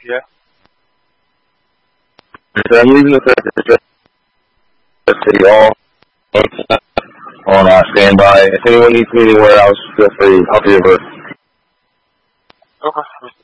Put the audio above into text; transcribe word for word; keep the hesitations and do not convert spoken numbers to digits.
Yeah. So I'm using the city hall on uh, standby. If anyone needs me anywhere else, feel free. I'll be over. Okay.